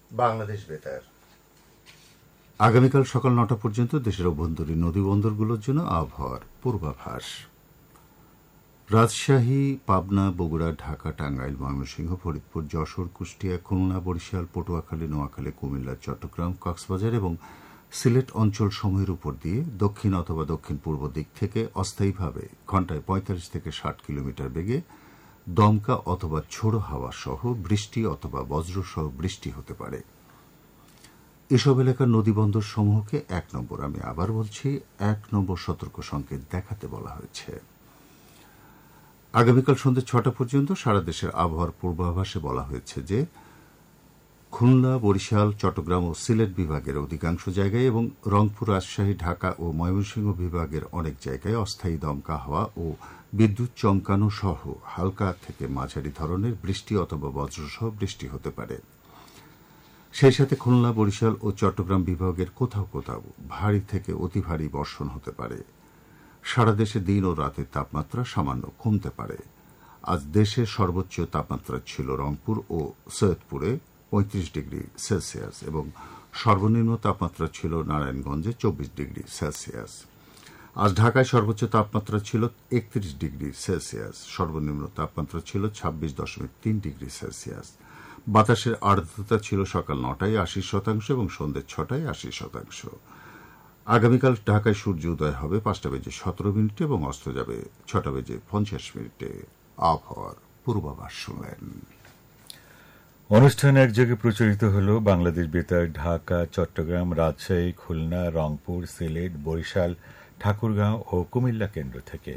বাংলাদেশ বেতার। আগামীকাল সকাল ৯টা পর্যন্ত দেশের অভ্যন্তরীণ নদীবন্দরগুলোর জন্য আবহাওয়ার পূর্বাভাস। রাজশাহী, পাবনা, বগুড়া, ঢাকা, টাঙ্গাইল, ময়মনসিংহ, ফরিদপুর, যশোর, কুষ্টিয়া, খুলনা, বরিশাল, পটুয়াখালী, নোয়াখালী, কুমিল্লা, চট্টগ্রাম, কক্সবাজার এবং সিলেট অঞ্চল সমূহের উপর দিয়ে দক্ষিণ অথবা দক্ষিণ পূর্ব দিক থেকে অস্থায়ীভাবে ঘণ্টায় ৪৫ থেকে ৬০ কিলোমিটার বেগে দমকা অথবা ঝোড়ো হাওয়া সহ বৃষ্টি অথবা বজ্রসহ বৃষ্টি হতে পারে। এসব এলাকার নদীবন্দর সমূহকে ১ নম্বর, আমি আবার বলছি, ১ নম্বর সতর্ক সংকেত দেখাতে বলা হয়েছে। আগামীকাল সন্ধ্যে ৬টা পর্যন্ত সারা দেশের আবহাওয়ার পূর্বাভাসে বলা হয়েছে যে খুলনা, বরিশাল, চট্টগ্রাম ও সিলেট বিভাগের অধিকাংশ জায়গায় এবং রংপুর, রাজশাহী, ঢাকা ও ময়মনসিংহ বিভাগের অনেক জায়গায় অস্থায়ী দমকা হাওয়া ও বিদ্যুৎ চমকানো সহ হালকা থেকে মাঝারি ধরনের বৃষ্টি অথবা বজ্রসহ বৃষ্টি হতে পারে। সেই সাথে খুলনা, বরিশাল ও চট্টগ্রাম বিভাগের কোথাও কোথাও ভারী থেকে অতি ভারী বর্ষণ হতে পারে। সারা দেশে দিন ও রাতের তাপমাত্রা সামান্য কমতে পারে। আজ দেশের সর্বোচ্চ তাপমাত্রা ছিল রংপুর ও সৈয়দপুরে ৩৫ ডিগ্রি সেলসিয়াস এবং সর্বনিম্ন তাপমাত্রা ছিল নারায়ণগঞ্জে ২৪ ডিগ্রি সেলসিয়াস। আজ ঢাকায় সর্বোচ্চ তাপমাত্রা ছিল ৩১ ডিগ্রি সেলসিয়াস, সর্বনিম্ন তাপমাত্রা ছিল ২৬.৩ ডিগ্রি সেলসিয়াস। বাতাসের আর্দ্রতা ছিল সকাল ৯টায় ৮০% এবং সন্ধ্যে ৬টায় ৮০%। আগামীকাল ঢাকায় সূর্য উদয় হবে ৫টা বেজে ১৭ মিনিটে এবং অস্ত যাবে ৬টা বেজে ৫০ মিনিটে। আবহাওয়ার পূর্বাভাস শুনলেন। অনুষ্ঠান একযোগে প্রচারিত হল বাংলাদেশ বেতার ঢাকা, চট্টগ্রাম, রাজশাহী, খুলনা, রংপুর, সিলেট, বরিশাল, ঠাকুরগাঁও ও কুমিল্লা কেন্দ্র থেকে।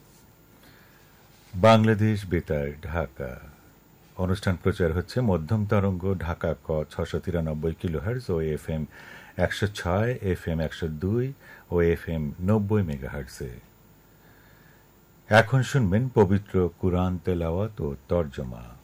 বাংলাদেশ বেতার ঢাকা অনুষ্ঠান প্রচার হচ্ছে মধ্যম তরঙ্গ ঢাকা ক ৬৯৩ কিলোহার্জ ও FM ১০৬, FM ১০২ ও FM ৯০ মেগাহার্জে। এখন শুনবেন পবিত্র কুরআন তেলাওয়াত ও তর্জমা।